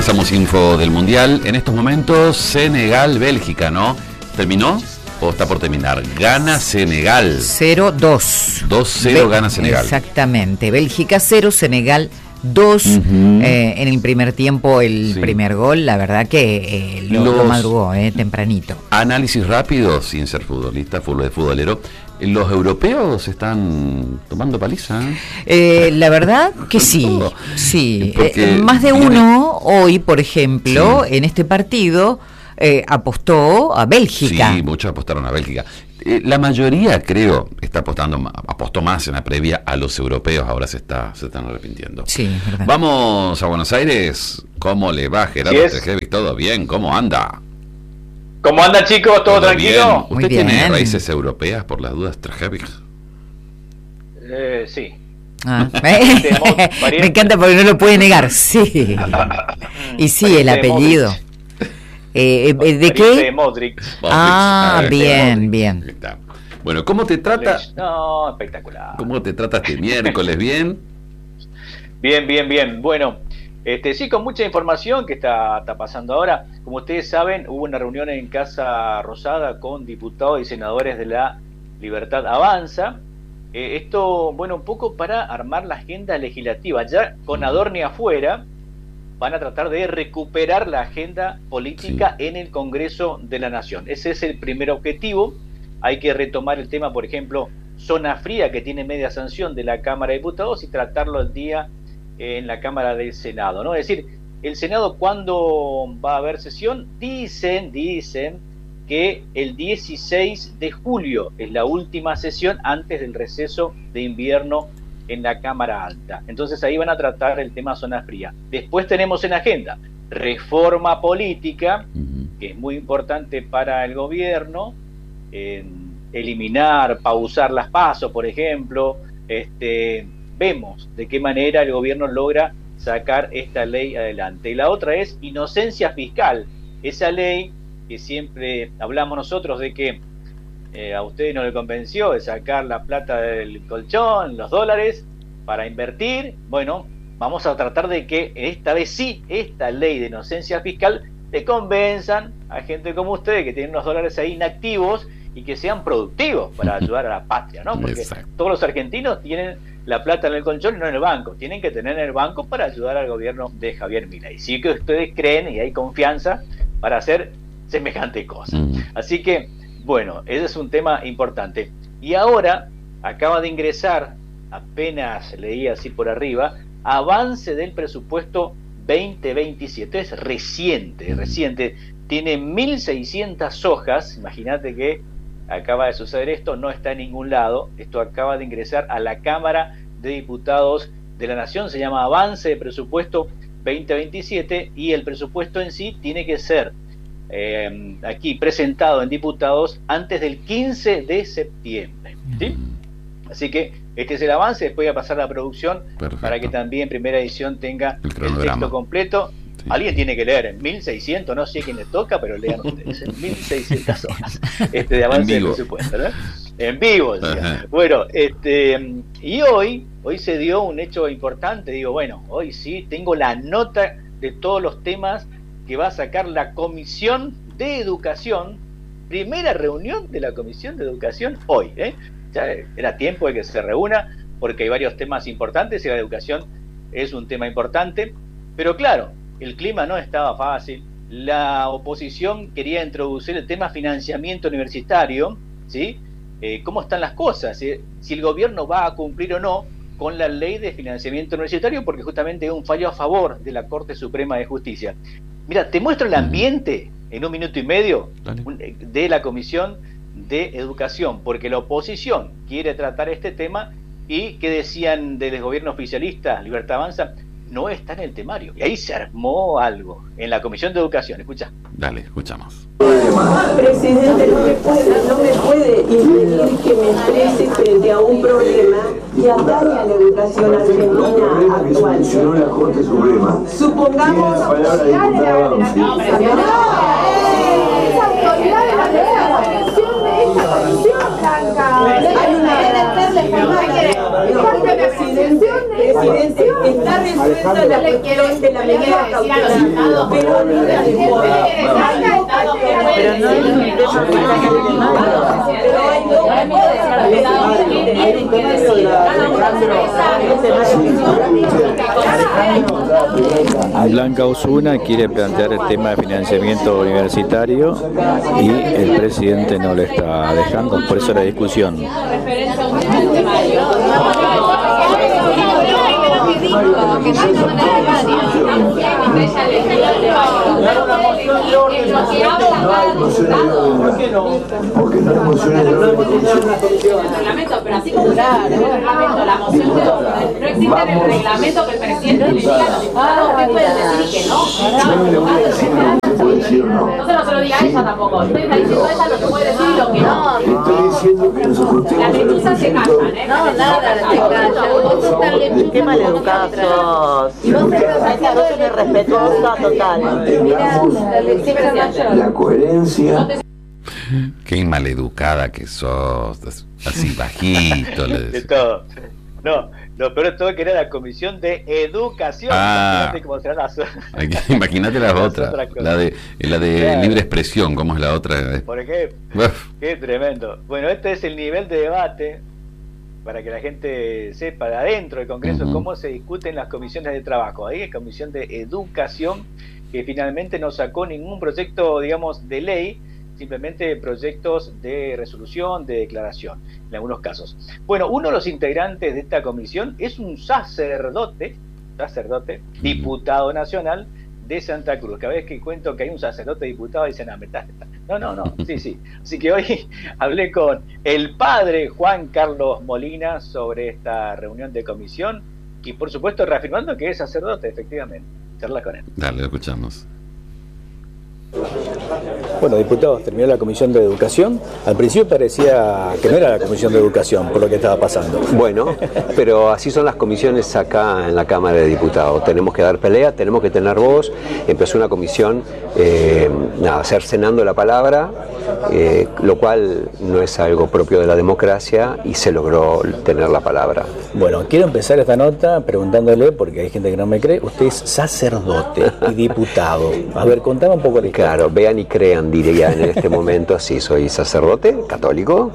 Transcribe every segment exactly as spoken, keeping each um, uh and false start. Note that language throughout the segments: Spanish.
Actualizamos info del Mundial. En estos momentos, Senegal-Bélgica, ¿no? ¿Terminó o está por terminar? Gana Senegal. cero dos. dos cero gana Senegal. Exactamente. Bélgica cero, Senegal dos. Uh-huh. eh, en el primer tiempo, el sí. primer gol, la verdad que eh, lo, lo madrugó, eh, tempranito. Análisis rápido, sin ser futbolista, fútbol de futbolero. ¿Los europeos están tomando paliza? Eh, la verdad que sí, sí. Eh, más de uno hoy, por ejemplo, sí. en este partido eh, apostó a Bélgica. Sí, muchos apostaron a Bélgica. Eh, la mayoría, creo, está apostando, apostó más en la previa a los europeos, ahora se está se están arrepintiendo. Sí, verdad. Vamos a Buenos Aires. ¿Cómo le va, Gerardo Trejevic? ¿Todo bien? ¿Cómo anda? ¿Cómo anda, chicos? ¿Todo, ¿Todo tranquilo? ¿Usted tiene raíces europeas, por las dudas, Trejevic? Eh, sí. Ah. Me encanta porque no lo puede negar. Sí. Y sí, el apellido. Eh, ¿De, ¿De qué? De Modric. Ah, bien, bien. Bueno, ¿cómo te trata? No, espectacular. ¿Cómo te trata este miércoles? ¿Bien? Bien, bien, bien. Bueno, este sí, con mucha información que está, está pasando ahora. Como ustedes saben, hubo una reunión en Casa Rosada con diputados y senadores de la Libertad Avanza. Eh, esto, bueno, un poco para armar la agenda legislativa. Ya con Adorni afuera, van a tratar de recuperar la agenda política sí. en el Congreso de la Nación. Ese es el primer objetivo. Hay que retomar el tema, por ejemplo, zona fría, que tiene media sanción de la Cámara de Diputados, y tratarlo el día en la Cámara del Senado, ¿no? Es decir, el Senado, ¿cuándo va a haber sesión? Dicen, dicen que el dieciséis de julio es la última sesión antes del receso de invierno en la Cámara Alta. Entonces ahí van a tratar el tema zona fría. Después tenemos en agenda reforma política, que es muy importante para el gobierno, eh, eliminar, pausar las PASO, por ejemplo. Este, vemos de qué manera el gobierno logra sacar esta ley adelante. Y la otra es inocencia fiscal, esa ley que siempre hablamos nosotros de que Eh, a ustedes no le convenció de sacar la plata del colchón, los dólares, para invertir. Bueno, vamos a tratar de que esta vez sí, esta ley de inocencia fiscal, le convenzan a gente como ustedes que tienen los dólares ahí inactivos y que sean productivos para ayudar a la patria, ¿no? Porque Exacto. todos los argentinos tienen la plata en el colchón y no en el banco. Tienen que tener en el banco para ayudar al gobierno de Javier Milei. Sí que ustedes creen y hay confianza para hacer semejante cosa. Mm. Así que bueno, ese es un tema importante. Y ahora acaba de ingresar, apenas leí así por arriba, avance del presupuesto veinte veintisiete. Es reciente, reciente. Tiene mil seiscientas hojas. Imagínate que acaba de suceder esto, no está en ningún lado. Esto acaba de ingresar a la Cámara de Diputados de la Nación. Se llama avance de presupuesto veinte veintisiete y el presupuesto en sí tiene que ser Eh, aquí presentado en diputados antes del quince de septiembre, ¿sí? Así que este es el avance. Después voy a pasar a la producción. Perfecto. Para que también primera edición tenga el, el texto completo. Sí. Alguien tiene que leer en mil seiscientos, no sé a quién le toca, pero lean ustedes en mil seiscientas hojas este de avance del presupuesto, ¿no? En vivo, bueno, este y hoy hoy se dio un hecho importante. Digo, bueno, hoy sí tengo la nota de todos los temas que va a sacar la Comisión de Educación. Primera reunión de la Comisión de Educación hoy, ¿eh? Ya era tiempo de que se reúna, porque hay varios temas importantes y la educación es un tema importante. Pero claro, el clima no estaba fácil. La oposición quería introducir el tema financiamiento universitario, ¿sí? Eh, ¿Cómo están las cosas? ¿Sí? Si el gobierno va a cumplir o no con la ley de financiamiento universitario, porque justamente hay un fallo a favor de la Corte Suprema de Justicia. Mira, te muestro el ambiente en un minuto y medio Dale. de la Comisión de Educación, porque la oposición quiere tratar este tema y que decían del gobierno oficialista, Libertad Avanza, no está en el temario. Y ahí se armó algo en la Comisión de Educación. Escucha. Dale, escuchamos. Presidente, no me puede, no me puede impedir que me exprese frente a un problema que atañe a la educación argentina actual. La Corte Suprema. Supongamos la palabra diputada hay una presidente presidente, está resuelta la cuestión de la medida cautelar, pero no la de pero no es un tema pero hay dos Blanca Osuna quiere plantear el tema de financiamiento universitario y el presidente no le está dejando, por eso la discusión. Porque no hay mociones de orden de comisión. Pero así como está el reglamento, la moción de orden, no existe en el reglamento que el presidente le diga a los diputados qué pueden decir y qué no. Puede decir o no. Entonces no se lo diga a ella tampoco. Usted está diciendo ella lo que puede decir y lo que no. Estoy diciendo que nosotros tenemos Las lechuzas se callan, ¿eh? No, nada, se callan. Vos sos tan lechuza. Qué maleducada sos. Y vos sos irrespetuosa total. la coherencia. Qué maleducada que sos, así bajito. Le de todo. No, lo peor de todo es que era la Comisión de Educación. Ah, Imagínate cómo será las, imagínate las otras. La de, la de claro. Libre expresión, ¿cómo es la otra? Por ejemplo, qué tremendo. Bueno, este es el nivel de debate, para que la gente sepa de adentro del Congreso uh-huh. cómo se discuten las comisiones de trabajo. Ahí es Comisión de Educación, que finalmente no sacó ningún proyecto, digamos, de ley, simplemente proyectos de resolución, de declaración, en algunos casos. Bueno, uno de los integrantes de esta comisión es un sacerdote, sacerdote, uh-huh. diputado nacional de Santa Cruz. Cada vez que cuento que hay un sacerdote diputado, dicen, ah, me estás, no, no, no, sí, sí. Así que hoy hablé con el padre Juan Carlos Molina sobre esta reunión de comisión y, por supuesto, reafirmando que es sacerdote, efectivamente. Charla con él. Dale, lo escuchamos. Bueno, diputados, terminó la Comisión de Educación. Al principio parecía que no era la Comisión de Educación por lo que estaba pasando. Bueno, pero así son las comisiones acá en la Cámara de Diputados. Tenemos que dar pelea, tenemos que tener voz. Empezó una comisión eh, a cercenando la palabra, eh, lo cual no es algo propio de la democracia y se logró tener la palabra. Bueno, quiero empezar esta nota preguntándole, porque hay gente que no me cree, usted es sacerdote y diputado. A ver, contame un poco la historia. Claro, vean y crean, diría en este momento. Sí, soy sacerdote católico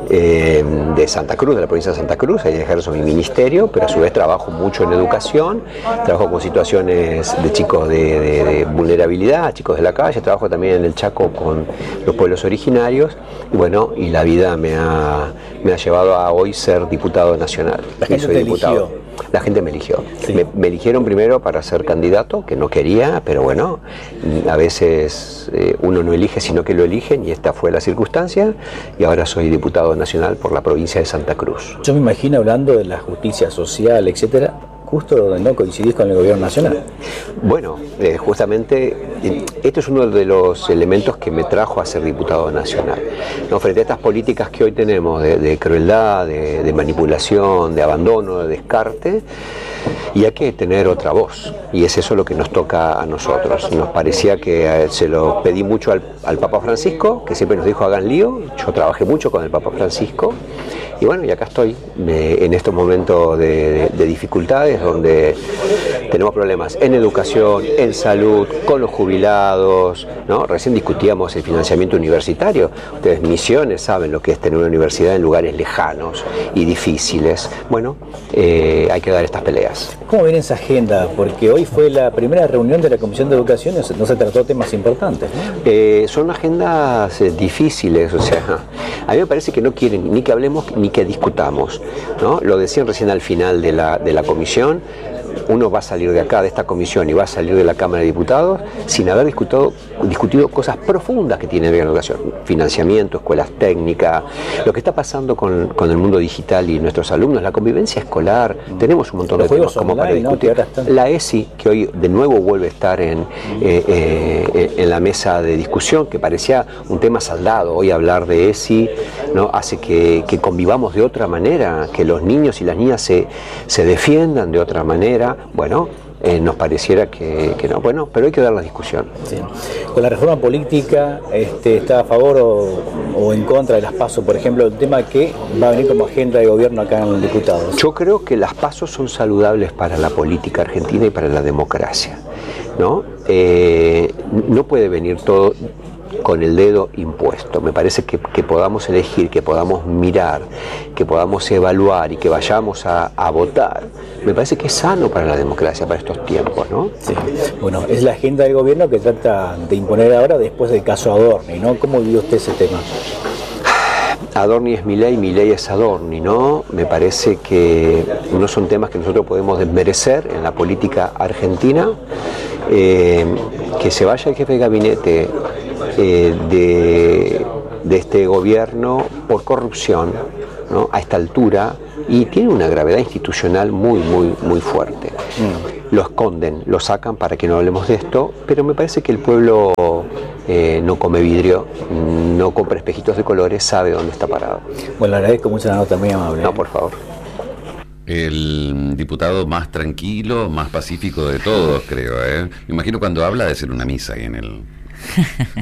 eh, de Santa Cruz, de la provincia de Santa Cruz. Ahí ejerzo mi ministerio, pero a su vez trabajo mucho en educación. Trabajo con situaciones de chicos de, de, de vulnerabilidad, chicos de la calle. Trabajo también en el Chaco con los pueblos originarios. Y bueno, y la vida me ha, me ha llevado a hoy ser diputado nacional. La gente soy te diputado. eligió. La gente me eligió. Sí. Me, me eligieron primero para ser candidato, que no quería, pero bueno, a veces eh, uno no elige, sino que lo eligen, y esta fue la circunstancia, y ahora soy diputado nacional por la provincia de Santa Cruz. Yo me imagino, hablando de la justicia social, etcétera, justo donde no coincidís con el gobierno nacional. Bueno, eh, justamente eh, esto es uno de los elementos que me trajo a ser diputado nacional, ¿no? Frente a estas políticas que hoy tenemos de, de crueldad, de, de manipulación, de abandono, de descarte, y hay que tener otra voz, y es eso lo que nos toca a nosotros. Nos parecía que eh, se lo pedí mucho al, al Papa Francisco, que siempre nos dijo hagan lío. Yo trabajé mucho con el Papa Francisco, y bueno, y acá estoy eh, en estos momentos de, de, de dificultades, donde tenemos problemas en educación, en salud, con los jubilados, ¿no? Recién discutíamos el financiamiento universitario. Ustedes, Misiones, saben lo que es tener una universidad en lugares lejanos y difíciles. Bueno, eh, hay que dar estas peleas. ¿Cómo viene esa agenda? Porque hoy fue la primera reunión de la Comisión de Educación y no se trató temas importantes, ¿no? Eh, son agendas eh, difíciles, o sea, a mí me parece que no quieren ni que hablemos ni que discutamos, ¿no? Lo decían recién al final de la, de la comisión. Uno va a salir de acá, de esta comisión, y va a salir de la Cámara de Diputados sin haber discutido, discutido cosas profundas que tiene la educación, financiamiento, escuelas técnicas, lo que está pasando con, con el mundo digital y nuestros alumnos, la convivencia escolar. Tenemos un montón de temas como para discutir. La ESI, que hoy de nuevo vuelve a estar en, eh, eh, en la mesa de discusión, que parecía un tema saldado. Hoy hablar de ESI, ¿no? Hace que, que convivamos de otra manera, que los niños y las niñas se, se defiendan de otra manera. Bueno, eh, nos pareciera que, que no. Bueno, pero hay que dar la discusión. Sí. Con la reforma política, este, ¿está a favor o, o en contra de las PASO, por ejemplo, el tema que va a venir como agenda de gobierno acá en los diputados? Yo creo que las PASO son saludables para la política argentina y para la democracia, ¿no? Eh, no puede venir todo con el dedo impuesto. Me parece que, que podamos elegir, que podamos mirar, que podamos evaluar y que vayamos a, a votar. Me parece que es sano para la democracia, para estos tiempos, ¿no? Sí. Bueno, es la agenda del gobierno que trata de imponer ahora después del caso Adorni, ¿no? ¿Cómo vio usted ese tema? Adorni es Milei, Milei es Adorni, ¿no? Me parece que no son temas que nosotros podemos desmerecer en la política argentina. Eh, que se vaya el jefe de gabinete eh, de, de este gobierno por corrupción, ¿no? A esta altura, y tiene una gravedad institucional muy, muy, muy fuerte. Mm. Lo esconden, lo sacan para que no hablemos de esto, pero me parece que el pueblo eh, no come vidrio, no compra espejitos de colores, sabe dónde está parado. Bueno, le agradezco mucho la nota, muy amable. No, por favor. El diputado más tranquilo, más pacífico de todos, creo, ¿eh? Me imagino cuando habla de ser una misa ahí en el...